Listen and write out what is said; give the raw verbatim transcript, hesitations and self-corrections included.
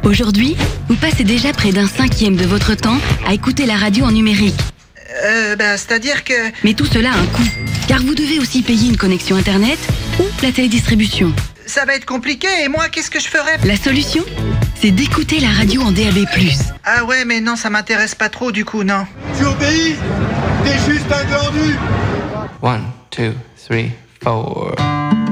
Aujourd'hui, vous passez déjà près d'un cinquième de votre temps à écouter la radio en numérique. Euh, bah, c'est-à-dire que... Mais tout cela a un coût, car vous devez aussi payer une connexion Internet ou la télédistribution. Ça va être compliqué, et moi, qu'est-ce que je ferais? La solution, c'est d'écouter la radio en D A B plus. Ah ouais, mais non, ça m'intéresse pas trop, du coup, non. Tu obéis? T'es juste un glandu. One, two, three, four.